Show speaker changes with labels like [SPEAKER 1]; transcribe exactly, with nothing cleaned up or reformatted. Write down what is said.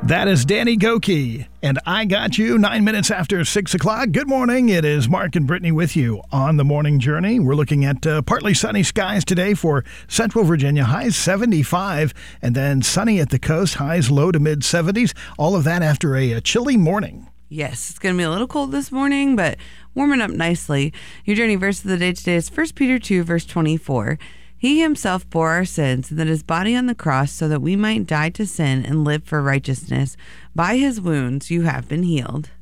[SPEAKER 1] That is Danny Gokey, and I got you nine minutes after six o'clock. Good morning. It is Mark and Brittany with you on the morning journey. We're looking at uh, partly sunny skies today for Central Virginia, highs seventy-five, and then sunny at the coast, highs low to mid seventies. All of that after a, a chilly morning.
[SPEAKER 2] Yes, it's going to be a little cold this morning, but warming up nicely. Your journey verse of the day today is First Peter two, verse twenty-four. He himself bore our sins, and that his body on the cross, so that we might die to sin and live for righteousness. By his wounds you have been healed.